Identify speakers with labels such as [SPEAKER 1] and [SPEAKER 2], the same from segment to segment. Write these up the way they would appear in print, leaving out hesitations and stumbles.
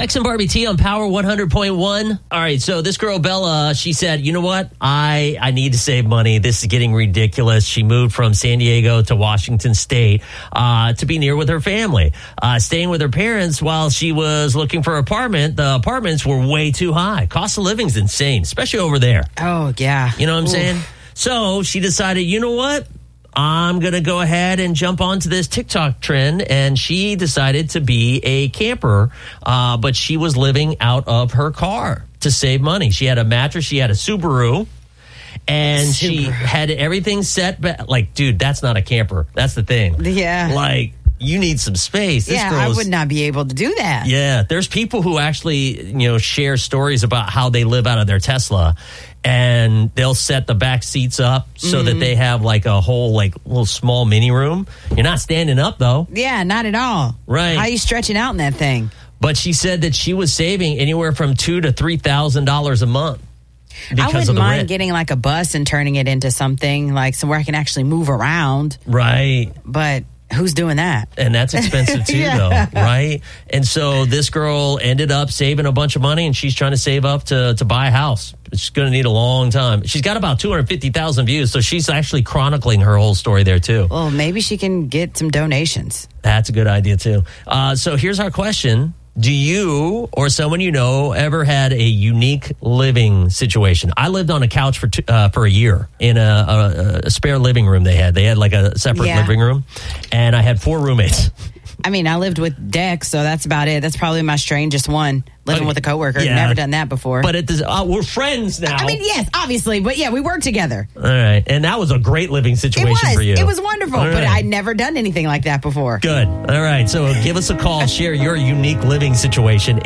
[SPEAKER 1] Dex and Barbie T on Power 100.1. All right, so this girl, Bella, she said, you know what? I need to save money. This is getting ridiculous. She moved from San Diego to Washington State to be near with her family, staying with her parents while she was looking for an apartment. The apartments were way too high. Cost of living's insane, especially over there.
[SPEAKER 2] Oh, yeah.
[SPEAKER 1] You know what I'm saying? So she decided, you know what? I'm going to go ahead and jump onto this TikTok trend. And she decided to be a camper, but she was living out of her car to save money. She had a mattress. She had a Subaru. And she had everything set. But like, dude, that's not a camper. That's the thing.
[SPEAKER 2] Yeah.
[SPEAKER 1] Like, you need some space.
[SPEAKER 2] I would not be able to do that.
[SPEAKER 1] Yeah. There's people who actually, share stories about how they live out of their Tesla. And they'll set the back seats up so that they have like a whole like little small mini room. You're not standing up though.
[SPEAKER 2] Yeah, not at all.
[SPEAKER 1] Right.
[SPEAKER 2] How are you stretching out in that thing?
[SPEAKER 1] But she said that she was saving anywhere from $2,000 to $3,000 a month.
[SPEAKER 2] I wouldn't mind getting like a bus and turning it into something like somewhere I can actually move around.
[SPEAKER 1] Right.
[SPEAKER 2] But who's doing that?
[SPEAKER 1] And that's expensive too, though, right? And so this girl ended up saving a bunch of money, and she's trying to save up to buy a house. She's going to need a long time. She's got about 250,000 views, so she's actually chronicling her whole story there, too.
[SPEAKER 2] Well, maybe she can get some donations.
[SPEAKER 1] That's a good idea, too. So here's our question. Do you or someone you know ever had a unique living situation? I lived on a couch for a year in a spare living room they had. They had like a separate living room, and I had 4 roommates.
[SPEAKER 2] I mean, I lived with Dex, so that's about it. That's probably my strangest one, living with a coworker. Never done that before.
[SPEAKER 1] But we're friends now.
[SPEAKER 2] I mean, yes, obviously. But yeah, we work together.
[SPEAKER 1] All right. And that was a great living situation for you.
[SPEAKER 2] It was wonderful, but I'd never done anything like that before.
[SPEAKER 1] Good. All right. So give us a call. Share your unique living situation.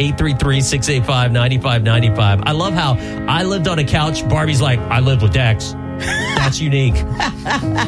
[SPEAKER 1] 833-685-9595. I love how I lived on a couch. Barbie's like, I lived with Dex. That's unique.